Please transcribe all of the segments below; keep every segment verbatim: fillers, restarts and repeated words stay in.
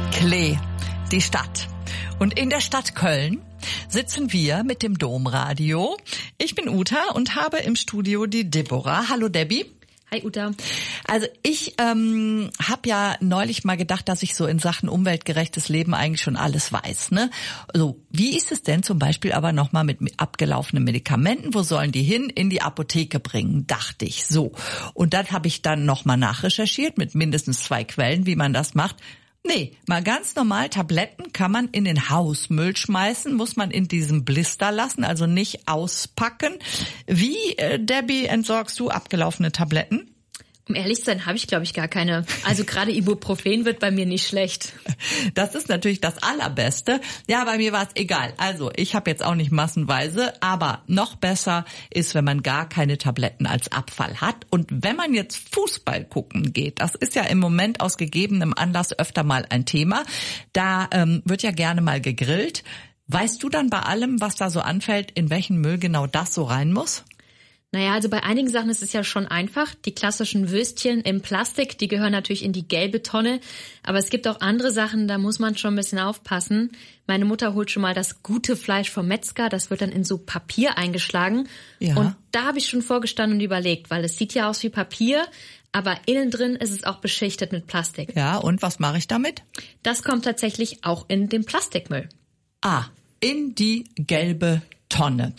Klee, die Stadt. Und in der Stadt Köln sitzen wir mit dem Domradio. Ich bin Uta und habe im Studio die Deborah. Hallo Debbie. Hi Uta. Also ich ähm, habe ja neulich mal gedacht, dass ich so in Sachen umweltgerechtes Leben eigentlich schon alles weiß. Ne? Also wie ist es denn zum Beispiel aber nochmal mit abgelaufenen Medikamenten? Wo sollen die hin? In die Apotheke bringen, dachte ich. So. Und dann habe ich dann nochmal nachrecherchiert mit mindestens zwei Quellen, wie man das macht. Nee, mal ganz normal, Tabletten kann man in den Hausmüll schmeißen, muss man in diesem Blister lassen, also nicht auspacken. Wie, äh, Debbie, entsorgst du abgelaufene Tabletten? Um ehrlich zu sein, habe ich, glaube ich, gar keine. Also gerade Ibuprofen wird bei mir nicht schlecht. Das ist natürlich das Allerbeste. Ja, bei mir war es egal. Also ich habe jetzt auch nicht massenweise, aber noch besser ist, wenn man gar keine Tabletten als Abfall hat. Und wenn man jetzt Fußball gucken geht, das ist ja im Moment aus gegebenem Anlass öfter mal ein Thema. Da ähm, wird ja gerne mal gegrillt. Weißt du dann bei allem, was da so anfällt, in welchen Müll genau das so rein muss? Naja, also bei einigen Sachen ist es ja schon einfach. Die klassischen Würstchen im Plastik, die gehören natürlich in die gelbe Tonne. Aber es gibt auch andere Sachen, da muss man schon ein bisschen aufpassen. Meine Mutter holt schon mal das gute Fleisch vom Metzger. Das wird dann in so Papier eingeschlagen. Ja. Und da habe ich schon vorgestanden und überlegt, weil es sieht ja aus wie Papier, aber innen drin ist es auch beschichtet mit Plastik. Ja, und was mache ich damit? Das kommt tatsächlich auch in den Plastikmüll. Ah, in die gelbe Tonne.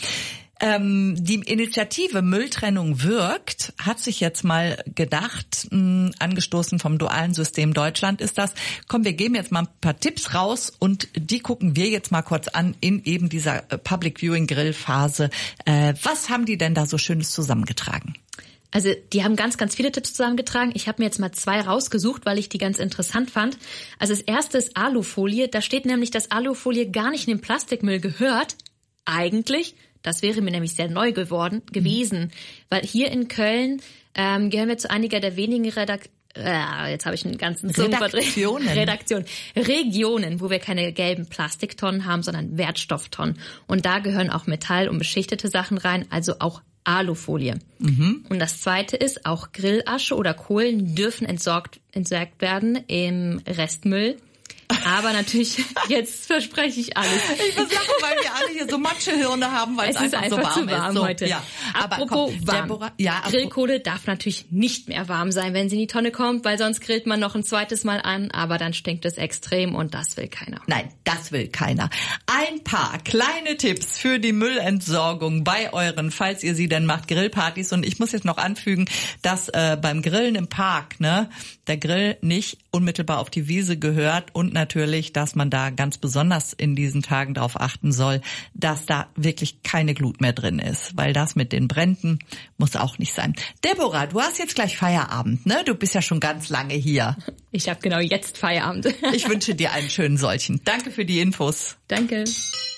Ähm, die Initiative Mülltrennung wirkt, hat sich jetzt mal gedacht, mh, angestoßen vom Dualen System Deutschland ist das. Komm, wir geben jetzt mal ein paar Tipps raus und die gucken wir jetzt mal kurz an in eben dieser äh, Public Viewing Grill Phase. Äh, was haben die denn da so Schönes zusammengetragen? Also die haben ganz, ganz viele Tipps zusammengetragen. Ich habe mir jetzt mal zwei rausgesucht, weil ich die ganz interessant fand. Also das erste ist Alufolie. Da steht nämlich, dass Alufolie gar nicht in den Plastikmüll gehört. Eigentlich. Das wäre mir nämlich sehr neu geworden gewesen, mhm. weil hier in Köln ähm, gehören wir zu einiger der wenigen Redak äh, jetzt habe ich einen ganzen Redaktionen. Redaktion Regionen, wo wir keine gelben Plastiktonnen haben, sondern Wertstofftonnen. Und da gehören auch Metall- und beschichtete Sachen rein, also auch Alufolie. Mhm. Und das Zweite ist, auch Grillasche oder Kohlen dürfen entsorgt, entsorgt werden im Restmüll. Aber natürlich, jetzt verspreche ich alles. Ich muss lachen, weil wir alle hier so Matschehirne haben, weil es, es einfach, einfach so warm, zu warm ist. So, heute. Ja. Apropos komm, warm. Deborah, ja, Grillkohle darf natürlich nicht mehr warm sein, wenn sie in die Tonne kommt, weil sonst grillt man noch ein zweites Mal an, aber dann stinkt es extrem und das will keiner. Nein, das will keiner. Ein paar kleine Tipps für die Müllentsorgung bei euren, falls ihr sie denn macht, Grillpartys. Und ich muss jetzt noch anfügen, dass äh, beim Grillen im Park, ne, der Grill nicht unmittelbar auf die Wiese gehört und natürlich, dass man da ganz besonders in diesen Tagen darauf achten soll, dass da wirklich keine Glut mehr drin ist, weil das mit den Bränden muss auch nicht sein. Deborah, du hast jetzt gleich Feierabend, ne? Du bist ja schon ganz lange hier. Ich habe genau jetzt Feierabend. Ich wünsche dir einen schönen solchen. Danke für die Infos. Danke.